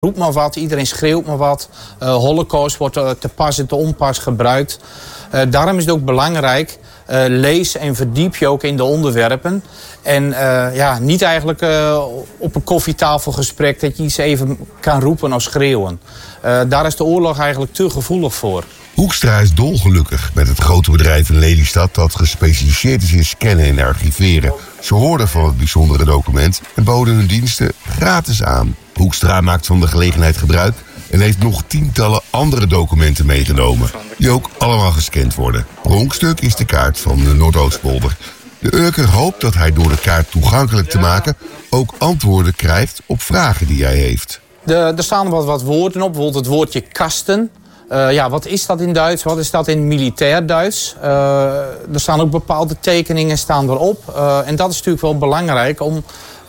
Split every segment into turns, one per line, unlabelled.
roept maar wat, iedereen schreeuwt maar wat. Holocaust wordt te pas en te onpas gebruikt. Daarom is het ook belangrijk, lees en verdiep je ook in de onderwerpen. En niet eigenlijk op een koffietafelgesprek dat je iets even kan roepen of schreeuwen. Daar is de oorlog eigenlijk te gevoelig voor.
Hoekstra is dolgelukkig met het grote bedrijf in Lelystad dat gespecialiseerd is in scannen en archiveren. Ze hoorden van het bijzondere document en boden hun diensten gratis aan. Hoekstra maakt van de gelegenheid gebruik en heeft nog tientallen andere documenten meegenomen, die ook allemaal gescand worden. Pronkstuk is de kaart van de Noordoostpolder. De Urker hoopt dat hij door de kaart toegankelijk te maken ook antwoorden krijgt op vragen die hij heeft.
Er staan wat woorden op, bijvoorbeeld het woordje kasten. Wat is dat in Duits? Wat is dat in militair Duits? Er staan ook bepaalde tekeningen erop. En dat is natuurlijk wel belangrijk om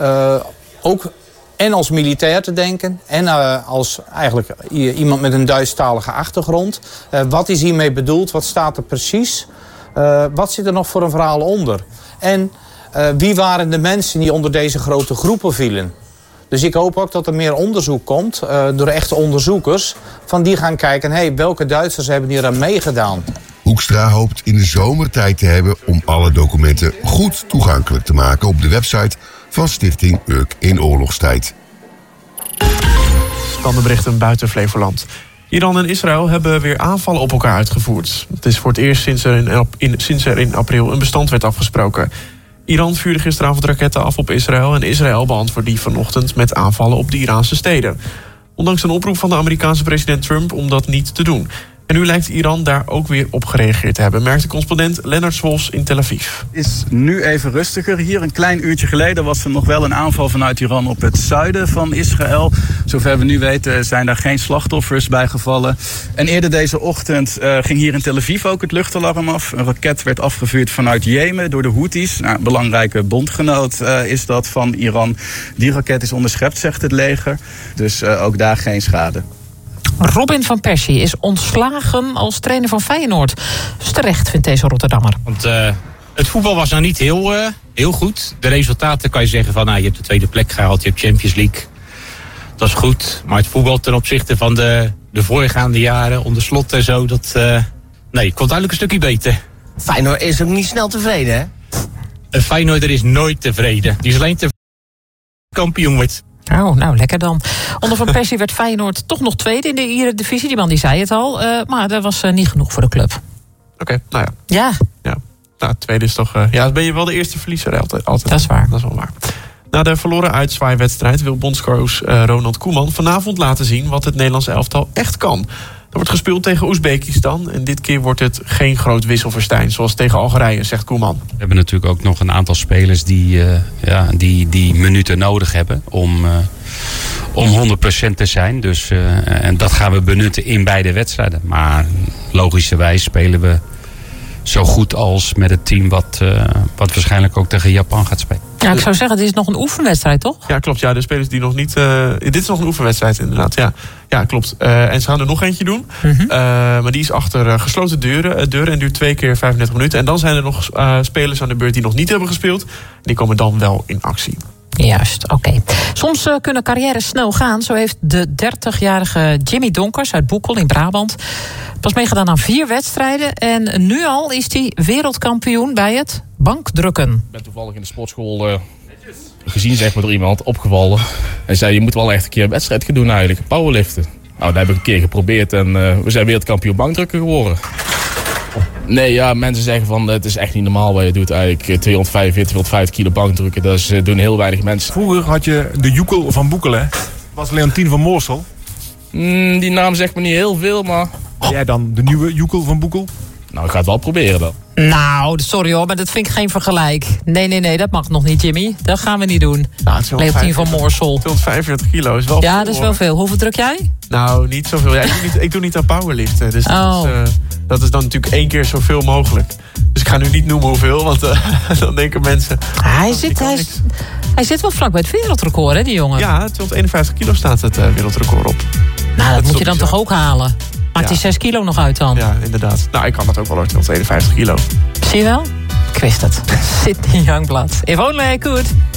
ook en als militair te denken en als eigenlijk iemand met een Duitsstalige achtergrond. Wat is hiermee bedoeld? Wat staat er precies? Wat zit er nog voor een verhaal onder? En wie waren de mensen die onder deze grote groepen vielen? Dus ik hoop ook dat er meer onderzoek komt door echte onderzoekers. Van die gaan kijken, welke Duitsers hebben hier aan meegedaan?
Hoekstra hoopt in de zomer tijd te hebben om alle documenten goed toegankelijk te maken op de website van Stichting Urk in oorlogstijd.
Dan de berichten buiten Flevoland. Iran en Israël hebben weer aanvallen op elkaar uitgevoerd. Het is voor het eerst sinds er in april een bestand werd afgesproken. Iran vuurde gisteravond raketten af op Israël en Israël beantwoordde die vanochtend met aanvallen op de Iraanse steden. Ondanks een oproep van de Amerikaanse president Trump om dat niet te doen. En nu lijkt Iran daar ook weer op gereageerd te hebben, merkte correspondent Lennart Swolfs in Tel Aviv.
Het is nu even rustiger hier. Een klein uurtje geleden was er nog wel een aanval vanuit Iran op het zuiden van Israël. Zover we nu weten zijn daar geen slachtoffers bij gevallen. En eerder deze ochtend ging hier in Tel Aviv ook het luchtalarm af. Een raket werd afgevuurd vanuit Jemen door de Houthis. Een belangrijke bondgenoot is dat van Iran. Die raket is onderschept, zegt het leger. Dus ook daar geen schade.
Robin van Persie is ontslagen als trainer van Feyenoord. Dus terecht, vindt deze Rotterdammer.
Want het voetbal was nou niet heel goed. De resultaten kan je zeggen van, je hebt de tweede plek gehaald, je hebt Champions League. Dat is goed. Maar het voetbal ten opzichte van de voorgaande jaren, onder Slot en zo, dat kon duidelijk een stukje beter.
Feyenoord is ook niet snel tevreden, hè?
Een Feyenoorder is nooit tevreden. Die is alleen tevreden kampioen wordt.
Oh, nou, lekker dan. Onder Van Persie werd Feyenoord toch nog tweede in de Eredivisie. Die man die zei het al, maar dat was niet genoeg voor de club.
Oké, nou ja.
Ja.
Nou, tweede is toch... dan ben je wel de eerste verliezer altijd.
Dat is waar.
Dat is wel waar. Na de verloren uitzwaaiwedstrijd wil bondscoach Ronald Koeman vanavond laten zien wat het Nederlandse elftal echt kan. Er wordt gespeeld tegen Oezbekistan en dit keer wordt het geen groot wisselverstijn, zoals tegen Algerije, zegt Koeman.
We hebben natuurlijk ook nog een aantal spelers die minuten nodig hebben om 100% te zijn. Dus, en dat gaan we benutten in beide wedstrijden. Maar logischerwijs spelen we zo goed als met het team wat waarschijnlijk ook tegen Japan gaat spelen.
Ja, ik zou zeggen, dit is nog een oefenwedstrijd, toch?
Ja, klopt. Ja, de spelers die nog niet... dit is nog een oefenwedstrijd, inderdaad. Ja, klopt. En ze gaan er nog eentje doen. Mm-hmm. Maar die is achter gesloten deuren en duurt 2 keer 35 minuten. En dan zijn er nog spelers aan de beurt die nog niet hebben gespeeld. Die komen dan wel in actie.
Juist, oké. Soms kunnen carrières snel gaan. Zo heeft de 30-jarige Jimmy Donkers uit Boekel in Brabant pas meegedaan aan 4 wedstrijden. En nu al is hij wereldkampioen bij het bankdrukken.
Ik ben toevallig in de sportschool gezien, zeg maar, door iemand opgevallen. En zei, je moet wel echt een keer een wedstrijd gaan doen eigenlijk, powerliften. Nou, dat heb ik een keer geprobeerd en we zijn wereldkampioen bankdrukken geworden. Nee, ja, mensen zeggen van het is echt niet normaal wat je doet eigenlijk. 245, 250 kilo bankdrukken, dat doen heel weinig mensen.
Vroeger had je de Joekel van Boekel, hè? Was Leontien van Moorsel.
Die naam zegt me niet heel veel, maar...
Ben jij dan de nieuwe Joekel van Boekel?
Nou, ik ga het wel proberen dan.
Nou, sorry hoor, maar dat vind ik geen vergelijk. Nee, dat mag nog niet, Jimmy. Dat gaan we niet doen. Nou, Leontien van Moorsel.
245 kilo is wel veel.
Ja, dat is wel veel. Hoeveel druk jij?
Nou, niet zoveel. Ja, ik doe niet aan powerliften. Dus dat is dan natuurlijk 1 keer zoveel mogelijk. Dus ik ga nu niet noemen hoeveel, want dan denken mensen...
Hij zit wel vlak bij het wereldrecord, hè, die jongen?
Ja, 251 kilo staat het wereldrecord op.
Nou, dat moet je dan toch ook halen? Maakt die 6 kilo nog uit dan?
Ja, inderdaad. Nou, ik kan dat ook wel hoor, 251 kilo.
Zie je wel? Ik wist het. Sydney Youngblood. If only I could.